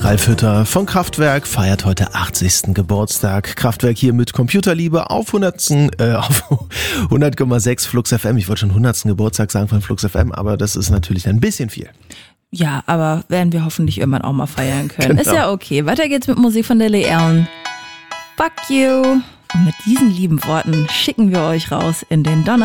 Ralf Hütter von Kraftwerk feiert heute 80. Geburtstag. Kraftwerk hier mit Computerliebe auf 100,6 Flux FM. Ich wollte schon 100. Geburtstag sagen von Flux FM, aber das ist natürlich ein bisschen viel. Ja, aber werden wir hoffentlich irgendwann auch mal feiern können. Genau. Ist ja okay. Weiter geht's mit Musik von Lily Allen. Fuck you. Und mit diesen lieben Worten schicken wir euch raus in den Donnerstag.